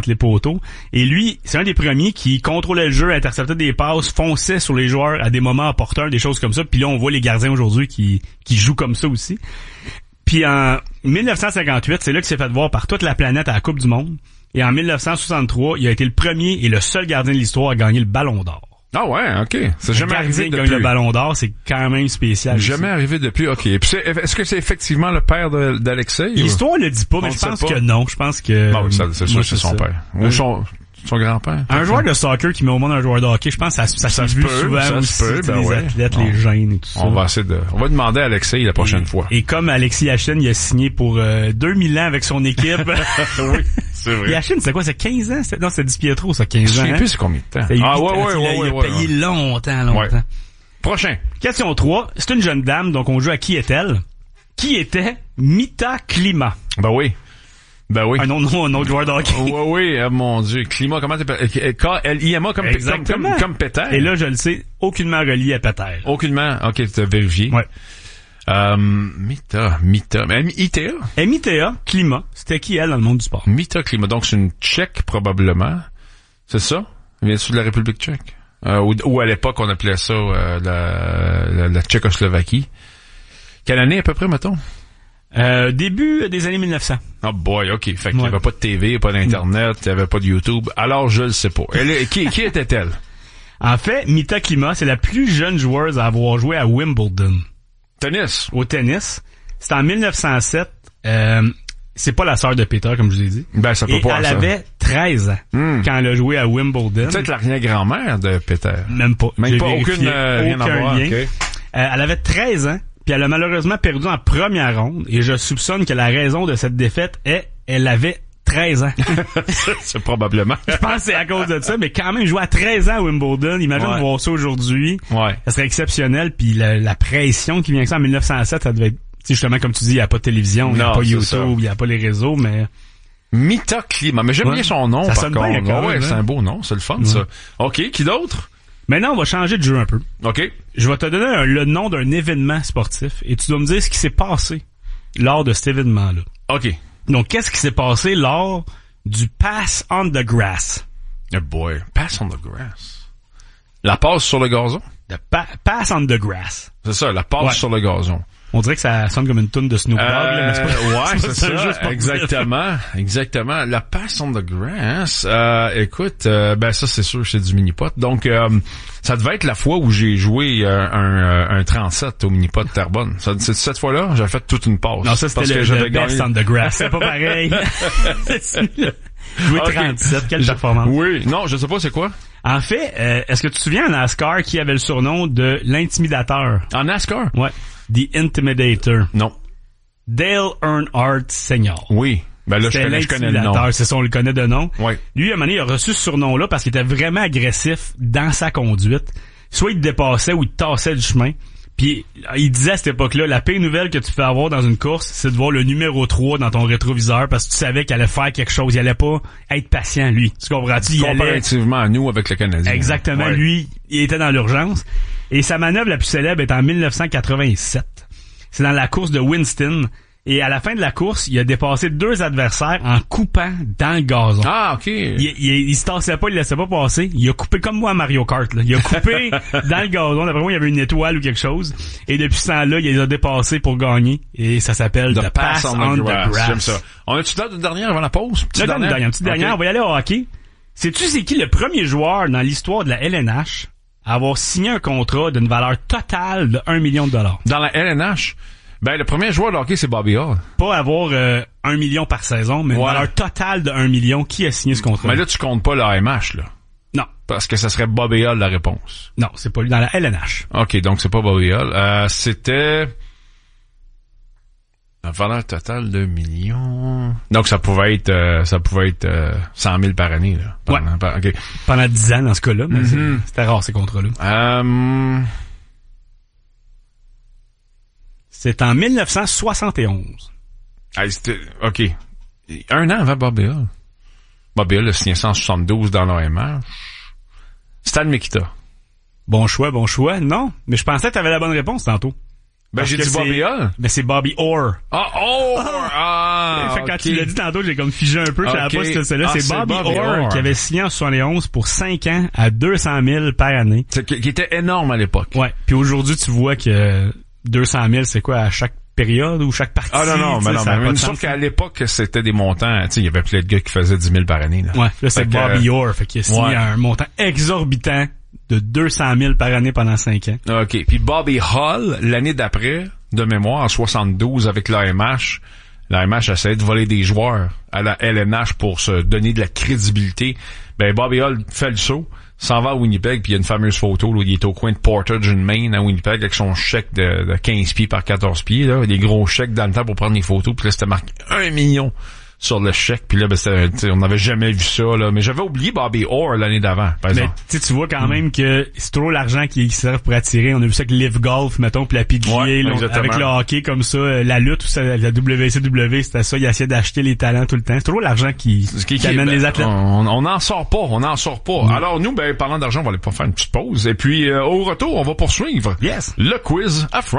entre les poteaux. Et lui, c'est un des premiers qui contrôlait le jeu, interceptait des passes, fonçait sur les joueurs à des moments opportuns, des choses comme ça. Puis là, on voit les gardiens aujourd'hui qui jouent comme ça aussi. Puis en 1958, c'est là qu'il s'est fait voir par toute la planète à la Coupe du Monde. Et en 1963, il a été le premier et le seul gardien de l'histoire à gagner le Ballon d'Or. Ah ouais, OK. C'est jamais arrivé depuis. Gagne le Ballon d'Or, c'est quand même spécial. Jamais arrivé depuis. OK. Et puis est-ce que c'est effectivement le père d'Alexei? L'histoire le dit pas, mais je pense que non. Je pense que... Bon, c'est sûr que c'est son père. Ou son grand-père. Un joueur de soccer qui met au monde un joueur de hockey, je pense que ça se vu souvent aussi, les athlètes, les jeunes et tout ça. On va demander à Alexei la prochaine fois. Et comme Alexis Yashin, il a signé pour 2000 ans avec son équipe. Oui, c'est vrai. Yashin, c'est quoi, c'est 15 ans? Non, c'est Di Pietro, ça, 15 ans. Je sais plus c'est combien de temps. Il a payé longtemps. Ouais. Prochain. Question 3. C'est une jeune dame, donc on joue à Qui est-elle? Qui était Mita Klima? Ben oui. Un autre joueur de hockey. Oui, mon Dieu. Climat, comment t'appelles? K-L-I-M-A comme Peter. Et là, je le sais, aucunement relié à Peter. Aucunement. OK, tu as vérifié. Ouais. Mita. M-I-T-A? M-I-T-A, Klima. C'était qui, elle, dans le monde du sport? Mita Klima. Donc, c'est une Tchèque, probablement. C'est ça? Vient-tu de la République tchèque? Ou à l'époque, on appelait ça, la Tchécoslovaquie. Quelle année, à peu près, mettons? Début des années 1900. Oh boy, OK. Fait qu'il n'y avait pas de TV, pas d'Internet, il n'y avait pas de YouTube. Alors, je le sais pas. Qui était-elle? En fait, Mita Klima, c'est la plus jeune joueuse à avoir joué à Wimbledon. Tennis? Au tennis. C'était en 1907. C'est pas la sœur de Peter, comme je vous ai dit. Ben, ça peut pas. Elle avait 13 ans quand elle a joué à Wimbledon. Peut-être l'arrière-grand-mère de Peter. Même pas. Même pas, rien à voir. Lien. Okay. Elle avait 13 ans. Puis elle a malheureusement perdu en première ronde. Et je soupçonne que la raison de cette défaite est elle avait 13 ans. C'est probablement. Je pense que c'est à cause de ça. Mais quand même, jouer à 13 ans à Wimbledon, imagine voir ça aujourd'hui. Ouais. Ça serait exceptionnel. Puis la pression qui vient avec ça en 1907, ça devait être... justement, comme tu dis, il n'y a pas de télévision, il n'y a pas YouTube, il n'y a pas les réseaux, mais... Mita Klima. Mais j'aime bien son nom, ça par sonne contre. Bien, ouais, c'est un beau nom. C'est le fun, ça. OK. Qui d'autre? Maintenant, on va changer de jeu un peu. OK. Je vais te donner le nom d'un événement sportif et tu dois me dire ce qui s'est passé lors de cet événement-là. OK. Donc, qu'est-ce qui s'est passé lors du Pass on the Grass? Oh boy. Pass on the Grass. La passe sur le gazon? Pass on the Grass. C'est ça, la passe sur le gazon. On dirait que ça sonne comme une toune de Snoop Dogg, là, mais c'est pas, ouais, c'est ça. Exactement. La pass on the grass. Écoute, ben ça c'est sûr, c'est du mini-pot. Donc ça devait être la fois où j'ai joué un 37 au mini-pot de Terrebonne. C'est cette fois-là, j'ai fait toute une passe. Non, ça c'était le best on the grass. C'est pas pareil. Jouer 37, quelle performance. Oui, non, je sais pas c'est quoi. En fait, est-ce que tu te souviens en NASCAR qui avait le surnom de l'intimidateur? En NASCAR? Ouais. The Intimidator. Non. Dale Earnhardt Sr. Oui. Ben là, je connais le nom. C'est ça, on le connaît de nom. Oui. Lui, à un moment donné, il a reçu ce surnom-là parce qu'il était vraiment agressif dans sa conduite. Soit il te dépassait ou il te tassait du chemin. Puis, il disait à cette époque-là, la pire nouvelle que tu peux avoir dans une course, c'est de voir le numéro 3 dans ton rétroviseur parce que tu savais qu'il allait faire quelque chose. Il allait pas être patient, lui. Tu comprends-tu? Comparativement à nous avec le Canadien. Exactement. Ouais. Lui, il était dans l'urgence. Et sa manœuvre la plus célèbre est en 1987. C'est dans la course de Winston. Et à la fin de la course, il a dépassé 2 adversaires en coupant dans le gazon. Ah, OK. Il se tassait pas, il laissait pas passer. Il a coupé comme moi à Mario Kart, là. Il a coupé dans le gazon. D'après moi, il y avait une étoile ou quelque chose. Et depuis ce temps-là, il les a dépassés pour gagner. Et ça s'appelle The Pass on the Grass. J'aime ça. On a-tu date de dernière avant la pause? Une petite dernière. On va y aller au hockey. Sais-tu c'est qui le premier joueur dans l'histoire de la LNH à avoir signé un contrat d'une valeur totale de 1 million de dollars? Dans la LNH? Ben, le premier joueur de hockey, c'est Bobby Hall. Pas avoir 1 million par saison, mais une valeur totale de 1 million. Qui a signé ce contrat? Mais là, tu comptes pas l'AMH, là. Non. Parce que ça serait Bobby Hall la réponse. Non, c'est pas lui. Dans la LNH. OK, donc c'est pas Bobby Hall. C'était... la valeur totale de 1 million... Donc ça pouvait être 100 000 par année, là. Okay. Pendant 10 ans, dans ce cas-là. Mais c'était rare, ces contrats-là. C'est en 1971. Ah, c'était... OK. 1 an avant Bobby Hall. Bobby Hall a signé 172 dans l'AMH. Stan Mikita. Bon choix. Non, mais je pensais que tu avais la bonne réponse tantôt. Ben, j'ai dit Bobby Hall. Ben, c'est Bobby Orr. Ah, Orr! Ah! Fait que quand tu l'as dit tantôt, j'ai comme figé un peu, je savais pas si c'était celle-là. C'est Bobby Orr qui avait signé en 71 pour 5 ans à 200 000 par année. Qui était énorme à l'époque. Ouais. Puis aujourd'hui, tu vois que 200 000, c'est quoi à chaque période ou chaque partie? Ah non, mais sauf qu'à l'époque, c'était des montants, tu sais, il y avait plein de gars qui faisaient 10 000 par année, là. Ouais. Là, c'est Bobby Orr. Fait qu'il a signé un montant exorbitant de 200 000 par année pendant 5 ans. OK. Puis Bobby Hull, l'année d'après, de mémoire, en 72, avec l'AMH, l'AMH essayait de voler des joueurs à la LNH pour se donner de la crédibilité. Ben, Bobby Hull fait le saut, s'en va à Winnipeg, puis il y a une fameuse photo où il est au coin de Portage in Maine à Winnipeg avec son chèque de 15 pieds par 14 pieds, là, des gros chèques dans le temps pour prendre des photos, puis là, c'était marqué 1 million sur le chèque, puis là, ben, on n'avait jamais vu ça, là. Mais j'avais oublié Bobby Orr l'année d'avant, par exemple. Mais tu vois quand même que c'est trop l'argent qui sert pour attirer. On a vu ça avec Live Golf, mettons, puis la PGA, avec le hockey comme ça, la lutte, ou ça, la WCW, c'était ça, ils essayaient d'acheter les talents tout le temps. C'est trop l'argent qui amène les athlètes. On n'en sort pas, Alors nous, ben, parlant d'argent, on va aller pas faire une petite pause, et puis au retour, on va poursuivre le quiz à Frank.